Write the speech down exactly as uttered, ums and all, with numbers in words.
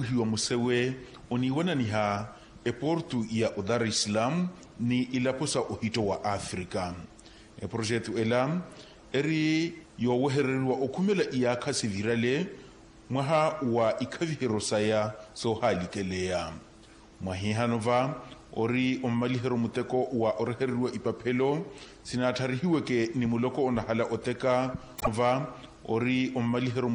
hiwa musewe oniwana ni ha e portu ya o Dar es Salaam ni ilaposa uhito wa Afrika. E projetu elam eri yo wehererwa okumela iyaka sivirale mwaha wa ikaviherosaya so halikelea. Mwahihanova ori omalihero muteko wa orehererwa ipapelo sinatarihiwe ke ni muloko onahala oteka va ori omalihero